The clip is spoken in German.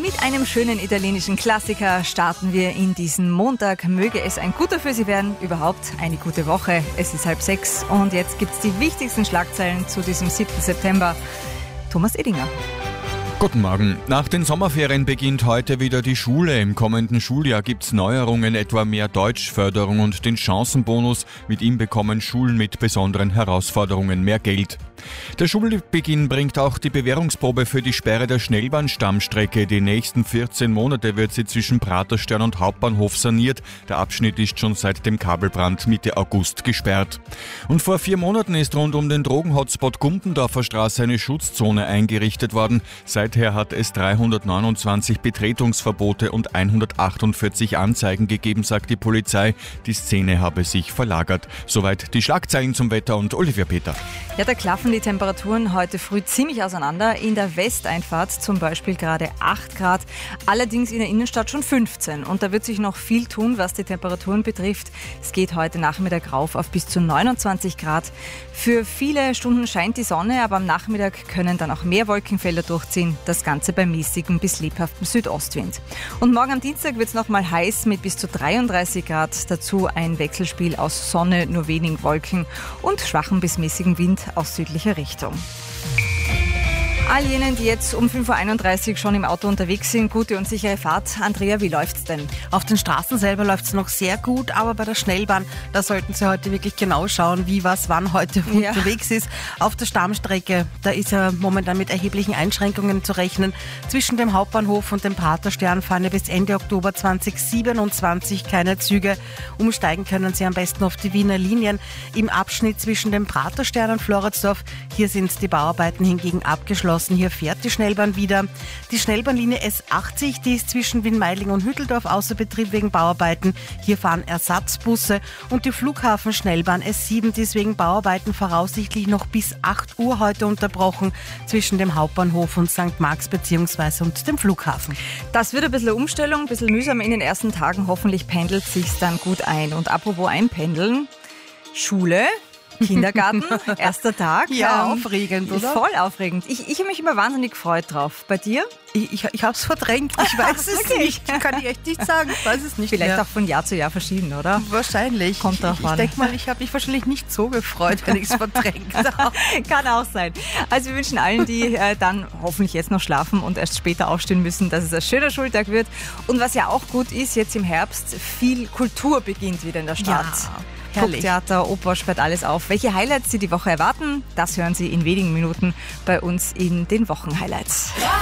Mit einem schönen italienischen Klassiker starten wir in diesen Montag. Möge es ein guter für Sie werden, überhaupt eine gute Woche. Es ist 5:30 und jetzt gibt's die wichtigsten Schlagzeilen zu diesem 7. September. Thomas Edinger. Guten Morgen. Nach den Sommerferien beginnt heute wieder die Schule. Im kommenden Schuljahr gibt's Neuerungen, etwa mehr Deutschförderung und den Chancenbonus. Mit ihm bekommen Schulen mit besonderen Herausforderungen mehr Geld. Der Schulbeginn bringt auch die Bewährungsprobe für die Sperre der Schnellbahnstammstrecke. Die nächsten 14 Monate wird sie zwischen Praterstern und Hauptbahnhof saniert. Der Abschnitt ist schon seit dem Kabelbrand Mitte August gesperrt. Und vor 4 Monaten ist rund um den Drogenhotspot Gumpendorfer Straße eine Schutzzone eingerichtet worden. Seither hat es 329 Betretungsverbote und 148 Anzeigen gegeben, sagt die Polizei. Die Szene habe sich verlagert. Soweit die Schlagzeilen zum Wetter und Olivia Peter. Ja, da klaffen die Temperaturen heute früh ziemlich auseinander. In der Westeinfahrt zum Beispiel gerade 8 Grad, allerdings in der Innenstadt schon 15. Und da wird sich noch viel tun, was die Temperaturen betrifft. Es geht heute Nachmittag rauf auf bis zu 29 Grad. Für viele Stunden scheint die Sonne, aber am Nachmittag können dann auch mehr Wolkenfelder durchziehen. Das Ganze bei mäßigem bis lebhaftem Südostwind. Und morgen am Dienstag wird es nochmal heiß mit bis zu 33 Grad. Dazu ein Wechselspiel aus Sonne, nur wenigen Wolken und schwachem bis mäßigem Wind aus südlicher Richtung. All jenen, die jetzt um 5.31 Uhr schon im Auto unterwegs sind, gute und sichere Fahrt. Andrea, wie läuft's denn? Auf den Straßen selber läuft's noch sehr gut, aber bei der Schnellbahn, da sollten Sie heute wirklich genau schauen, wie, was, wann heute unterwegs ist. Auf der Stammstrecke, da ist ja momentan mit erheblichen Einschränkungen zu rechnen. Zwischen dem Hauptbahnhof und dem Praterstern fahren ja bis Ende Oktober 2027 keine Züge. Umsteigen können Sie am besten auf die Wiener Linien. Im Abschnitt zwischen dem Praterstern und Floridsdorf, hier sind die Bauarbeiten hingegen abgeschlossen. Hier fährt die Schnellbahn wieder. Die Schnellbahnlinie S80, die ist zwischen Wien-Meidling und Hütteldorf außer Betrieb wegen Bauarbeiten. Hier fahren Ersatzbusse. Und die Flughafen-Schnellbahn S7, die ist wegen Bauarbeiten voraussichtlich noch bis 8 Uhr heute unterbrochen zwischen dem Hauptbahnhof und St. Marx bzw. und dem Flughafen. Das wird ein bisschen Umstellung, ein bisschen mühsam in den ersten Tagen. Hoffentlich pendelt sich's dann gut ein. Und apropos einpendeln, Schule, Kindergarten, erster Tag. Ja, aufregend, oder? Voll aufregend. Ich habe mich immer wahnsinnig gefreut drauf. Bei dir? Ich habe es verdrängt. Ich weiß es nicht. Kann ich echt nicht sagen. Ich weiß es nicht. Vielleicht mehr. auch von Jahr zu Jahr verschieden, oder? Wahrscheinlich. Kommt drauf an. Ich denke mal, ich habe mich wahrscheinlich nicht so gefreut, wenn ich es verdrängt habe. Kann auch sein. Also wir wünschen allen, die dann hoffentlich jetzt noch schlafen und erst später aufstehen müssen, dass es ein schöner Schultag wird. Und was ja auch gut ist, jetzt im Herbst, viel Kultur beginnt wieder in der Stadt. Ja. Herrlich. Theater, Oper, sperrt alles auf. Welche Highlights Sie die Woche erwarten, das hören Sie in wenigen Minuten bei uns in den Wochenhighlights.